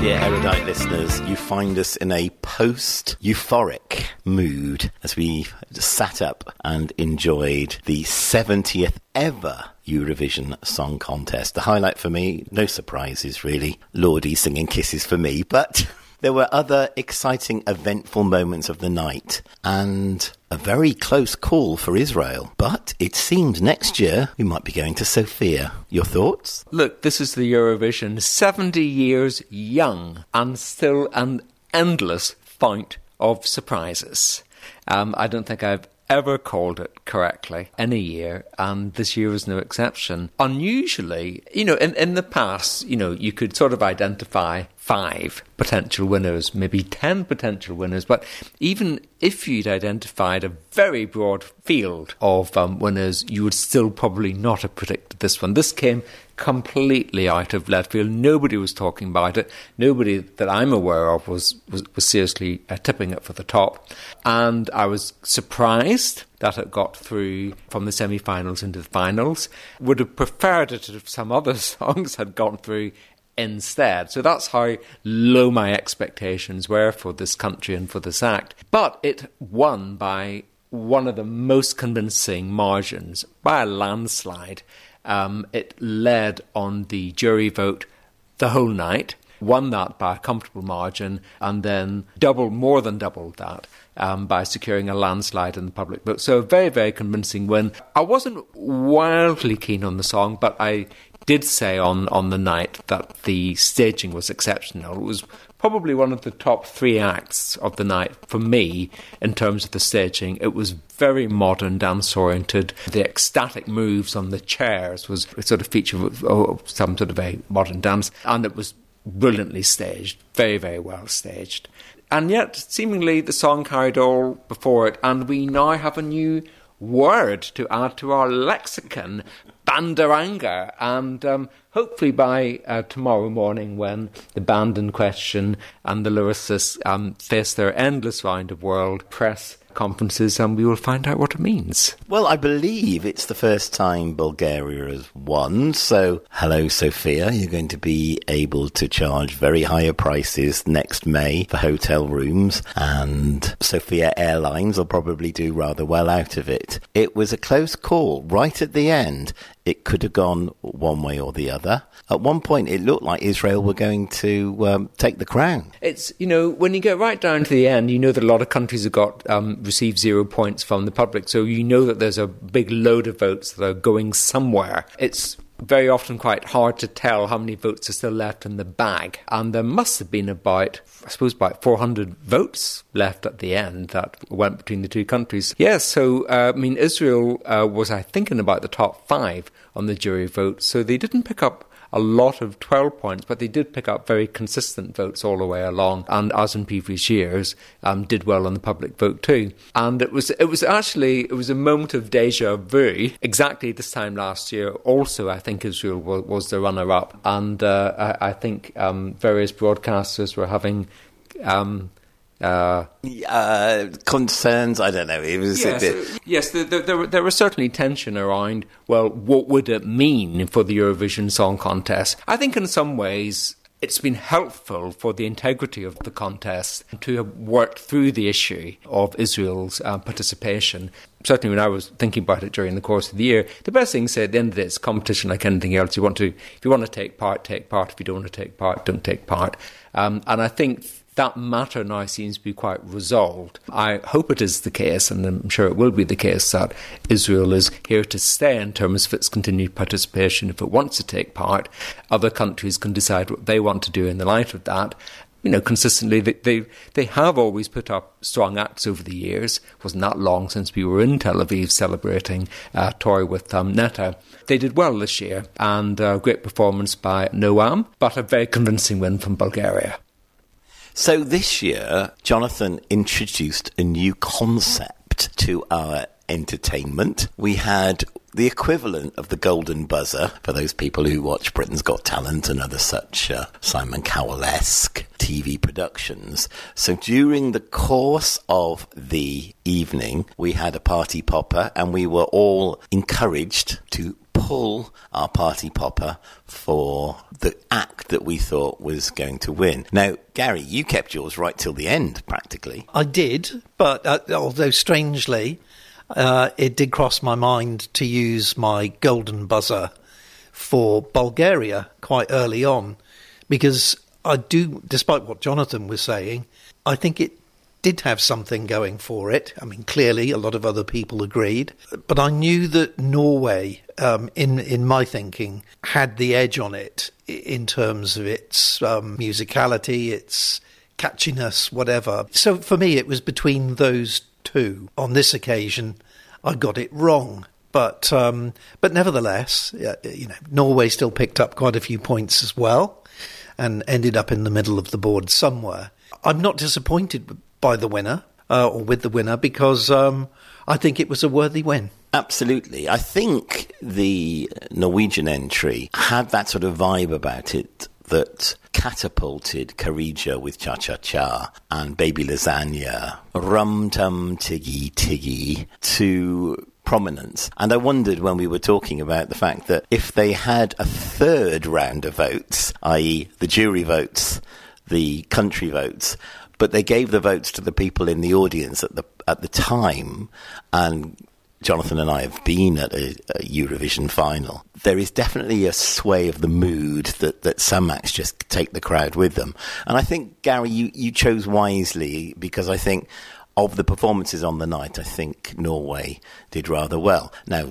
Dear Erudite listeners, you find us in a post-euphoric mood as we sat up and enjoyed the 70th ever Eurovision Song Contest. The highlight for me, no surprises really, Lordi singing Kisses for Me, but there were other exciting, eventful moments of the night and a very close call for Israel. But it seems next year we might be going to Sofia. Your thoughts? Look, this is the Eurovision, 70 years young and still an endless fount of surprises. I don't think I've ever called it correctly any year, and this year was no exception. Unusually, in the past, you could sort of identify 5 potential winners, maybe 10 potential winners, but even if you'd identified a very broad field of winners, you would still probably not have predicted this one. This came completely out of left field. Nobody was talking about it. Nobody that I'm aware of was seriously tipping it for the top. And I was surprised that it got through from the semi-finals into the finals. Would have preferred it if some other songs had gone through instead. So that's how low my expectations were for this country and for this act. But it won by one of the most convincing margins, by a landslide. It led on the jury vote the whole night, won that by a comfortable margin, and then more than doubled that by securing a landslide in the public vote. So a very, very convincing win. I wasn't wildly keen on the song, but I did say on the night that the staging was exceptional. It was probably one of the top 3 acts of the night for me in terms of the staging. It was very modern, dance-oriented. The ecstatic moves on the chairs was a sort of feature of some sort of a modern dance, and it was brilliantly staged, very, very well staged. And yet, seemingly, the song carried all before it, and we now have a new word to add to our lexicon, bandaranga, and hopefully by tomorrow morning, when the band in question and the lyricists face their endless round of world press conferences, and we will find out what it means. Well, I believe it's the first time Bulgaria has won, so hello Sofia, you're going to be able to charge very higher prices next May for hotel rooms, and Sofia Airlines will probably do rather well out of it. It was a close call right at the end. It could have gone one way or the other. At one point, it looked like Israel were going to take the crown. It's, when you get right down to the end, that a lot of countries have received 0 points from the public. So that there's a big load of votes that are going somewhere. It's very often quite hard to tell how many votes are still left in the bag. And there must have been about 400 votes left at the end that went between the two countries. Yes, so, Israel was, I think, in about the top 5 on the jury vote. So they didn't pick up a lot of 12 points, but they did pick up very consistent votes all the way along, and as in previous years, did well on the public vote too. And it was a moment of deja vu. Exactly this time last year, also, I think Israel was the runner-up, and I think various broadcasters were having concerns, I don't know. It was there was certainly tension around, well, what would it mean for the Eurovision Song Contest? I think in some ways it's been helpful for the integrity of the contest to have worked through the issue of Israel's participation. Certainly when I was thinking about it during the course of the year, the best thing to say at the end of it is competition like anything else. If you want to take part, take part. If you don't want to take part, don't take part. And I think that matter now seems to be quite resolved. I hope it is the case, and I'm sure it will be the case, that Israel is here to stay in terms of its continued participation. If it wants to take part, other countries can decide what they want to do in the light of that. Consistently, they have always put up strong acts over the years. It wasn't that long since we were in Tel Aviv celebrating Toy with Netta. They did well this year, and a great performance by Noam, but a very convincing win from Bulgaria. So this year, Jonathan introduced a new concept to our entertainment. We had the equivalent of the golden buzzer for those people who watch Britain's Got Talent and other such Simon Cowell-esque TV productions. So during the course of the evening, we had a party popper, and we were all encouraged to pull our party popper for the act that we thought was going to win. Now, Gary, you kept yours right till the end, practically. I did, but although strangely, it did cross my mind to use my golden buzzer for Bulgaria quite early on, because I do, despite what Jonathan was saying, I think it did have something going for it. I mean, clearly a lot of other people agreed, but I knew that Norway, in my thinking, had the edge on it in terms of its musicality, its catchiness, whatever. So for me, it was between those two. On this occasion, I got it wrong. But nevertheless, Norway still picked up quite a few points as well and ended up in the middle of the board somewhere. I'm not disappointed by the winner, or with the winner, because I think it was a worthy win. Absolutely. I think the Norwegian entry had that sort of vibe about it that catapulted Karija with Cha Cha Cha and Baby Lasagna, Rum Tum Tiggy Tiggy to prominence. And I wondered when we were talking about the fact that if they had a third round of votes, i.e. the jury votes, the country votes, but they gave the votes to the people in the audience at the time, and Jonathan and I have been at a Eurovision final. There is definitely a sway of the mood that some acts just take the crowd with them. And I think, Gary, you chose wisely, because I think of the performances on the night, I think Norway did rather well. Now,